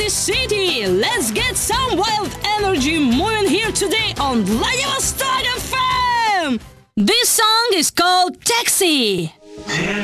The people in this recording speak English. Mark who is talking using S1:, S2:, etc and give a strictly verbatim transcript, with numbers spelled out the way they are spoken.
S1: the city. Let's get some wild energy moving here today on Vladivostok F M. This song is called Taxi.